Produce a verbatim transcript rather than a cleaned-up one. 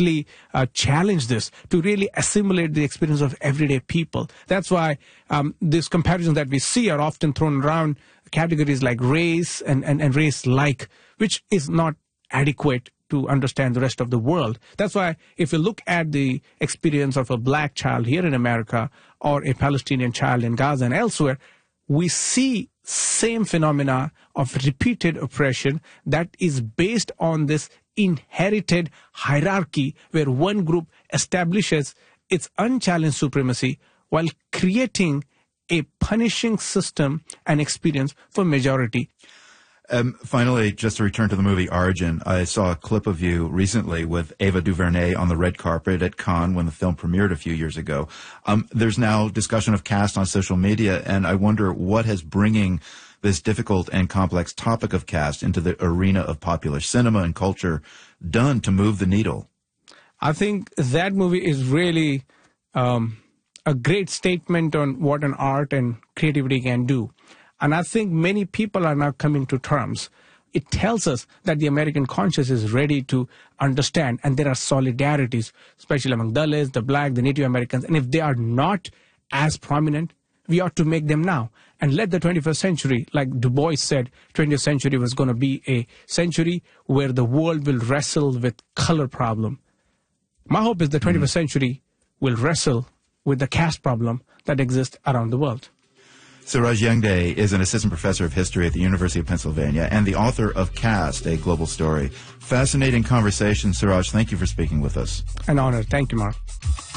consciously uh, challenge this to really assimilate the experience of everyday people. That's why um, these comparisons that we see are often thrown around categories like race and, and, and race-like, which is not adequate to understand the rest of the world. That's why if you look at the experience of a black child here in America or a Palestinian child in Gaza and elsewhere, we see same phenomena of repeated oppression that is based on this inherited hierarchy where one group establishes its unchallenged supremacy while creating a punishing system and experience for majority. Um, finally, just to return to the movie Origin, I saw a clip of you recently with Ava DuVernay on the red carpet at Cannes when the film premiered a few years ago. Um, there's now discussion of caste on social media, and I wonder what has bringing this difficult and complex topic of caste into the arena of popular cinema and culture done to move the needle? I think that movie is really um, a great statement on what an art and creativity can do. And I think many people are now coming to terms. It tells us that the American conscience is ready to understand, and there are solidarities, especially among Dalits, the Black, the Native Americans. And if they are not as prominent, we ought to make them now. And let the twenty-first century, like Du Bois said, twentieth century was going to be a century where the world will wrestle with color problem. My hope is the twenty-first mm. century will wrestle with the caste problem that exists around the world. Suraj Yangde is an assistant professor of history at the University of Pennsylvania and the author of Caste, A Global Story. Fascinating conversation, Suraj. Thank you for speaking with us. An honor. Thank you, Mark.